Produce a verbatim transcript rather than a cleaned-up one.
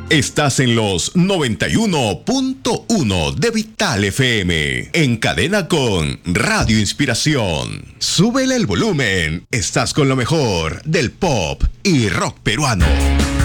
Estás en los noventa y uno punto uno de Vital F M, en cadena con Radio Inspiración. Súbele el volumen, estás con lo mejor del pop y rock peruano.